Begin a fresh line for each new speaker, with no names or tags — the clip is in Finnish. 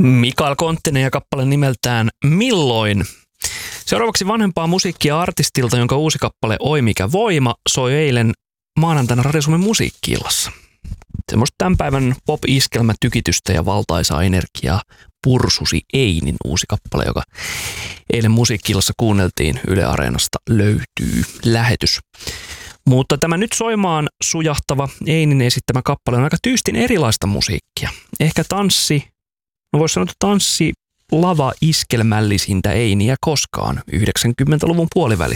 Mikael Konttinen ja kappale nimeltään Milloin. Seuraavaksi vanhempaa musiikkia artistilta, jonka uusi kappale Oi mikä voima soi eilen maanantaina Radio Suomen musiikki-illassa. Semmoista tämän päivän pop-iskelmätykitystä ja valtaisaa energiaa pursusi Einin uusi kappale, joka eilen musiikki-illassa kuunneltiin. Yle Areenasta löytyy lähetys. Mutta tämä nyt soimaan sujahtava Einin esittämä kappale on aika tyystin erilaista musiikkia. Ehkä voisi sanoa, että tanssi lava iskelmällisintä Einiä koskaan 90-luvun puolivälistä.